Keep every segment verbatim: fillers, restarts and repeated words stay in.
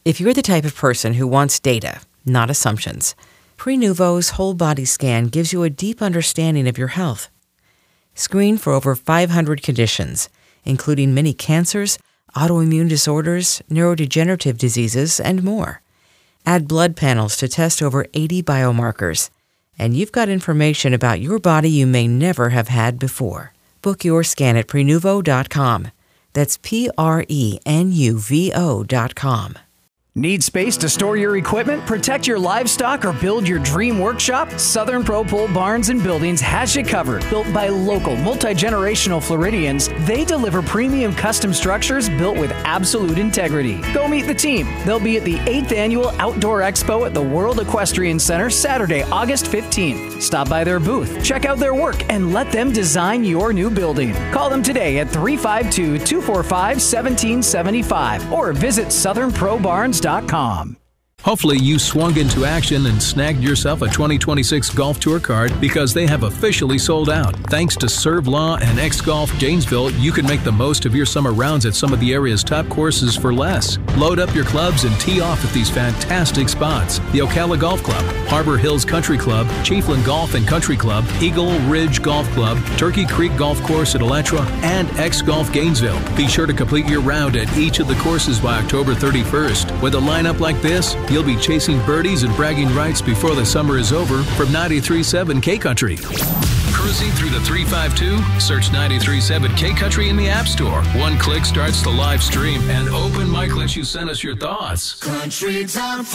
If you're the type of person who wants data, not assumptions, Prenuvo's whole body scan gives you a deep understanding of your health. Screen for over five hundred conditions, including many cancers, autoimmune disorders, neurodegenerative diseases, and more. Add blood panels to test over eighty biomarkers, and you've got information about your body you may never have had before. Book your scan at Prenuvo dot com. That's P R E N U V O dot com. Need space to store your equipment, protect your livestock, or build your dream workshop? Southern Pro Pole Barns and Buildings has you covered. Built by local, multi-generational Floridians, they deliver premium custom structures built with absolute integrity. Go meet the team. They'll be at the eighth Annual Outdoor Expo at the World Equestrian Center Saturday, August fifteenth. Stop by their booth, check out their work, and let them design your new building. Call them today at three five two, two four five, one seven seven five or visit southern pro barns dot com. Hopefully you swung into action and snagged yourself a twenty twenty-six Golf Tour card because they have officially sold out. Thanks to Serve Law and X-Golf Janesville, you can make the most of your summer rounds at some of the area's top courses for less. Load up your clubs and tee off at these fantastic spots: the Ocala Golf Club, Harbor Hills Country Club, Chiefland Golf and Country Club, Eagle Ridge Golf Club, Turkey Creek Golf Course at Elettra, and X-Golf Gainesville. Be sure to complete your round at each of the courses by October thirty-first. With a lineup like this, you'll be chasing birdies and bragging rights before the summer is over. From ninety-three point seven K-Country. Cruising through the three five two? Search ninety-three point seven K-Country in the App Store. One click starts the live stream, and Open Mic lets you send us your thoughts. Country Top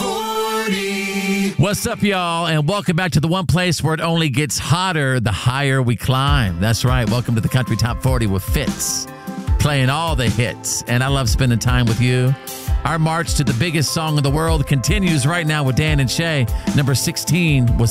forty. What's up, y'all, and welcome back to the one place where it only gets hotter the higher we climb. That's right. Welcome to the Country Top forty with Fitz, playing all the hits, and I love spending time with you. Our march to the biggest song in the world continues right now with Dan and Shay. Number sixteen was